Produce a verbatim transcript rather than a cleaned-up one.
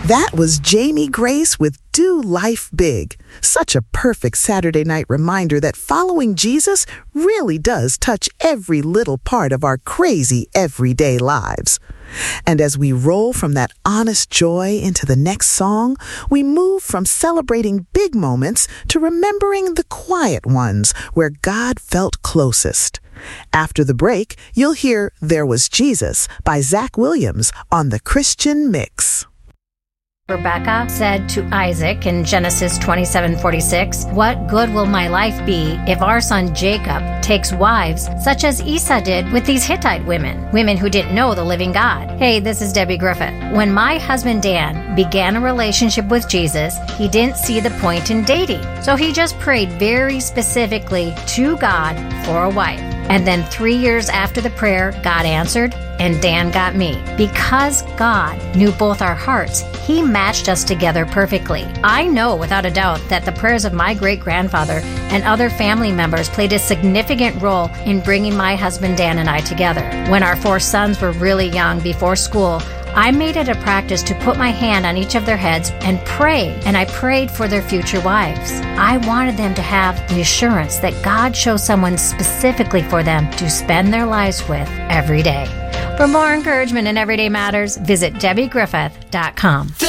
That was Jamie Grace with Do Life Big. Such a perfect Saturday night reminder that following Jesus really does touch every little part of our crazy everyday lives. And as we roll from that honest joy into the next song, we move from celebrating big moments to remembering the quiet ones where God felt closest. After the break, you'll hear There Was Jesus by Zach Williams on the Christian Mix. Rebekah said to Isaac in Genesis twenty-seven forty-six, "What good will my life be if our son Jacob takes wives such as Esau did with these Hittite women, women who didn't know the living God?" Hey, this is Debbie Griffith. When my husband Dan began a relationship with Jesus, he didn't see the point in dating. So he just prayed very specifically to God for a wife. And then three years after the prayer, God answered, and Dan got me. Because God knew both our hearts, He matched us together perfectly. I know without a doubt that the prayers of my great-grandfather and other family members played a significant role in bringing my husband Dan and I together. When our four sons were really young before school, I made it a practice to put my hand on each of their heads and pray, and I prayed for their future wives. I wanted them to have the assurance that God chose someone specifically for them to spend their lives with every day. For more encouragement in Everyday Matters, visit Debbie Griffith dot com.